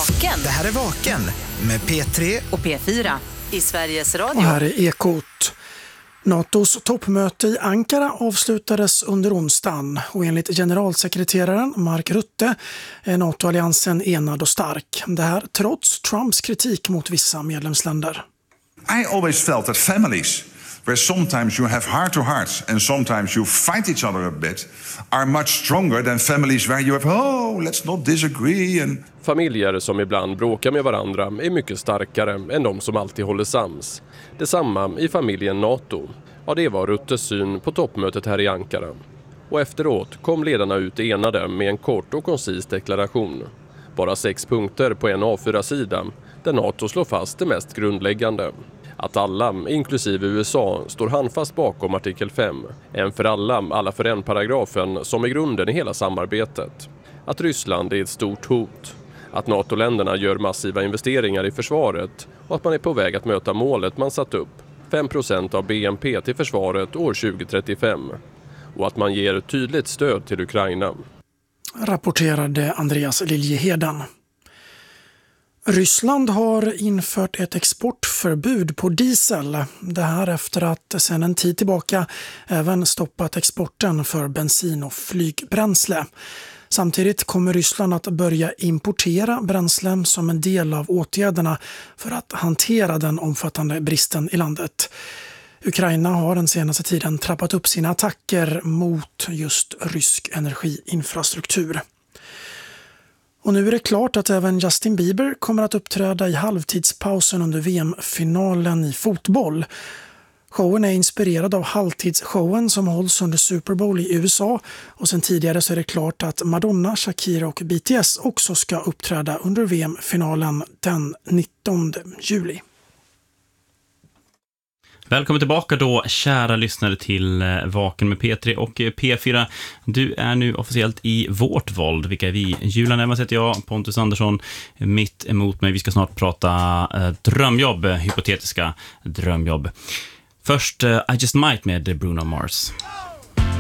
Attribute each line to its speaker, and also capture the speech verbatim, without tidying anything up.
Speaker 1: Vaken.
Speaker 2: Det här är Vaken med P tre
Speaker 1: och P fyra i Sveriges Radio.
Speaker 3: Och här är Ekot. NATOs toppmöte i Ankara avslutades under onsdagen och enligt generalsekreteraren Mark Rutte är NATO-alliansen enad och stark. Det här trots Trumps kritik mot vissa medlemsländer.
Speaker 4: I always felt that families, where sometimes you have heart-to-hearts and sometimes you fight each other a bit, are much stronger than families where you have, oh, let's not disagree. And...
Speaker 5: Familjer som ibland bråkar med varandra är mycket starkare än de som alltid håller sams. Detsamma i familjen NATO. Ja, det var Ruttes syn på toppmötet här i Ankara. Och efteråt kom ledarna ut enade med en kort och koncis deklaration. Bara sex punkter på en A fyra-sida där NATO slår fast det mest grundläggande. Att alla, inklusive U S A, står handfast bakom artikel fem. En för alla, alla för en-paragrafen som är grunden i hela samarbetet. Att Ryssland är ett stort hot. Att NATO-länderna gör massiva investeringar i försvaret och att man är på väg att möta målet man satt upp. fem procent av B N P till försvaret år tjugo trettiofem. Och att man ger tydligt stöd till Ukraina.
Speaker 3: Rapporterade Andreas Liljeheden. Ryssland har infört ett exportförbud på diesel. Det här efter att sedan en tid tillbaka även stoppat exporten för bensin och flygbränsle. Samtidigt kommer Ryssland att börja importera bränsle som en del av åtgärderna för att hantera den omfattande bristen i landet. Ukraina har den senaste tiden trappat upp sina attacker mot just rysk energiinfrastruktur. Och nu är det klart att även Justin Bieber kommer att uppträda i halvtidspausen under V M-finalen i fotboll. Showen är inspirerad av halvtidsshowen som hålls under Super Bowl i U S A och sen tidigare så är det klart att Madonna, Shakira och B T S också ska uppträda under V M-finalen den nittonde juli.
Speaker 6: Välkommen tillbaka då, kära lyssnare till Vaken med P tre och P fyra. Du är nu officiellt i vårt våld. Vilka är vi? Julan Evans heter jag, Pontus Andersson mitt emot mig. Vi ska snart prata eh, drömjobb, hypotetiska drömjobb. Först uh, I Just Might med Bruno Mars.